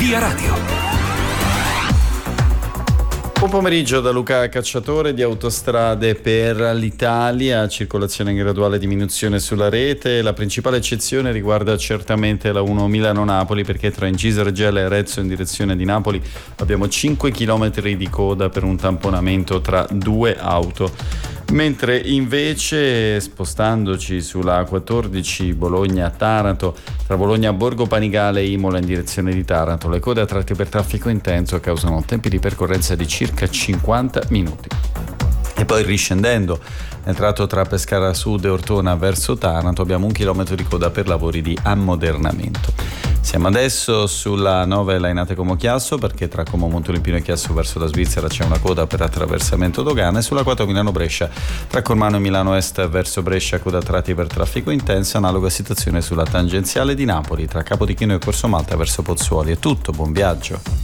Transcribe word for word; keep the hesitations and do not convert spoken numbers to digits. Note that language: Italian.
Via Radio. Buon pomeriggio da Luca Cacciatore di Autostrade per l'Italia. Circolazione in graduale diminuzione sulla rete. La principale eccezione riguarda certamente la uno Milano-Napoli, perché tra Incisa Reggiana e Arezzo in direzione di Napoli abbiamo cinque chilometri di coda per un tamponamento tra due auto. Mentre invece, spostandoci sulla A quattordici Bologna-Taranto, tra Bologna, Borgo Panigale e Imola in direzione di Taranto, le code a tratti per traffico intenso causano tempi di percorrenza di circa cinquanta minuti. E poi riscendendo nel tratto tra Pescara Sud e Ortona verso Taranto abbiamo un chilometro di coda per lavori di ammodernamento. Siamo adesso sulla nove Lainate Como Chiasso, perché tra Como Montolimpino e Chiasso verso la Svizzera c'è una coda per attraversamento dogana, e sulla quattro Milano Brescia tra Cormano e Milano Est verso Brescia coda a tratti per traffico intenso. Analoga situazione sulla tangenziale di Napoli tra Capodichino e Corso Malta verso Pozzuoli. È tutto, buon viaggio.